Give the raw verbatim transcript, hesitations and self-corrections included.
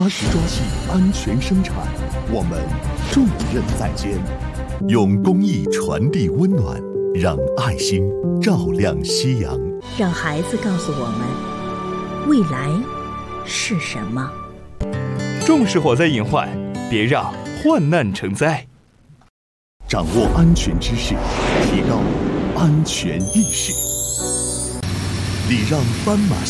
扎实抓细，安全生产，我们重任在肩。用公益传递温暖，让爱心照亮夕阳。 让孩子告诉我们，未来是什么？ 重视火灾隐患，别让患难成灾。 掌握安全知识，提高安全意识。礼让斑马